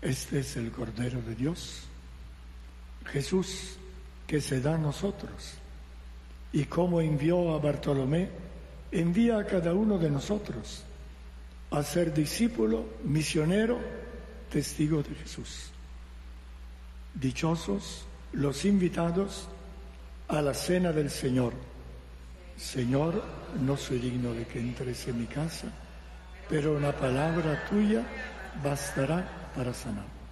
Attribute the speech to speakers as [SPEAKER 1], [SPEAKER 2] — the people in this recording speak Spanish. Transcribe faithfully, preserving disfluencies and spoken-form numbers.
[SPEAKER 1] Este es el Cordero de Dios, Jesús, que se da a nosotros. Y como envió a Bartolomé, envía a cada uno de nosotros a ser discípulo, misionero, testigo de Jesús. Dichosos los invitados a la cena del Señor. Señor, no soy digno de que entres en mi casa, pero una palabra tuya bastará para sanar.